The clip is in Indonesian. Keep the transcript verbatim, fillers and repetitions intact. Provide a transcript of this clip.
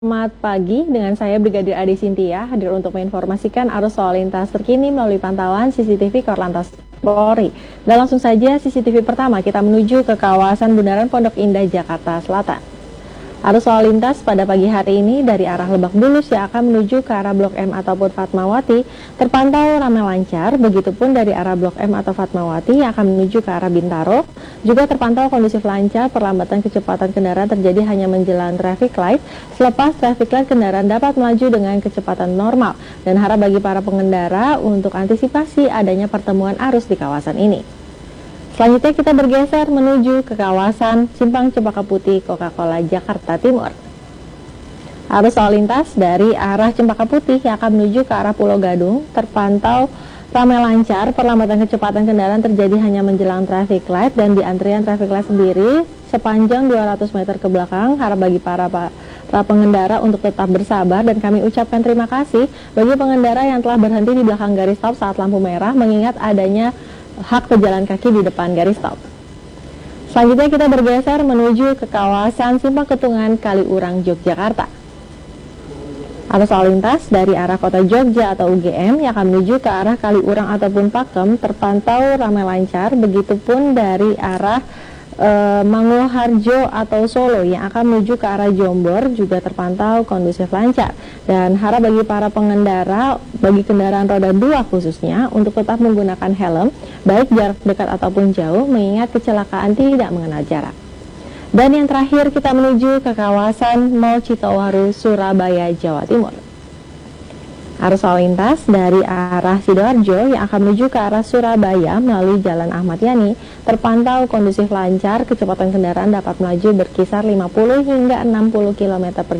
Selamat pagi, dengan saya Brigadir Adi Sintia, hadir untuk menginformasikan arus lalu lintas terkini melalui pantauan C C T V Korlantas Polri. Dan langsung saja C C T V pertama, kita menuju ke kawasan Bundaran Pondok Indah, Jakarta Selatan. Arus lalu lintas pada pagi hari ini dari arah Lebak Bulus yang akan menuju ke arah Blok M ataupun Fatmawati terpantau ramai lancar, begitupun dari arah Blok M atau Fatmawati yang akan menuju ke arah Bintaro juga terpantau kondusif lancar. Perlambatan kecepatan kendaraan terjadi hanya menjelang traffic light, selepas traffic light kendaraan dapat melaju dengan kecepatan normal dan harap bagi para pengendara untuk antisipasi adanya pertemuan arus di kawasan ini. Selanjutnya kita bergeser menuju ke kawasan Simpang Cempaka Putih, Coca-Cola, Jakarta Timur. Arus lalu lintas dari arah Cempaka Putih yang akan menuju ke arah Pulau Gadung terpantau ramai lancar. Perlambatan kecepatan kendaraan terjadi hanya menjelang traffic light dan di antrian traffic light sendiri sepanjang dua ratus meter ke belakang. Harap bagi para, para pengendara untuk tetap bersabar dan kami ucapkan terima kasih bagi pengendara yang telah berhenti di belakang garis stop saat lampu merah mengingat adanya hak pejalan kaki di depan garis stop. Selanjutnya kita bergeser menuju ke kawasan Simpang Ketungan, Kaliurang, Yogyakarta. Arus lalu lintas dari arah kota Jogja atau U G M yang akan menuju ke arah Kaliurang ataupun Pakem terpantau ramai lancar, begitupun dari arah e, Manguharjo atau Solo yang akan menuju ke arah Jombor juga terpantau kondusif lancar. Dan harap bagi para pengendara, bagi kendaraan roda dua khususnya, untuk tetap menggunakan helm, baik jarak dekat ataupun jauh, mengingat kecelakaan tidak mengenal jarak. Dan yang terakhir kita menuju ke kawasan Mall Citowaru, Surabaya, Jawa Timur. Arus lalu lintas dari arah Sidoarjo yang akan menuju ke arah Surabaya melalui Jalan Ahmad Yani terpantau kondusif lancar. Kecepatan kendaraan dapat melaju berkisar lima puluh hingga enam puluh kilometer per